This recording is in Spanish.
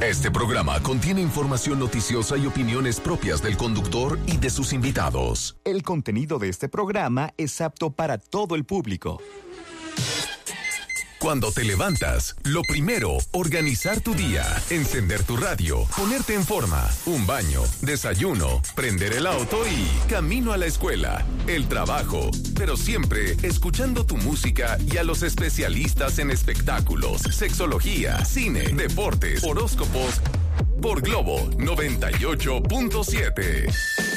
Este programa contiene información noticiosa y opiniones propias del conductor y de sus invitados. El contenido de este programa es apto para todo el público. Cuando te levantas, lo primero, organizar tu día, encender tu radio, ponerte en forma, un baño, desayuno, prender el auto y camino a la escuela, el trabajo, pero siempre escuchando tu música y a los especialistas en espectáculos, sexología, cine, deportes, horóscopos, por Globo 98.7.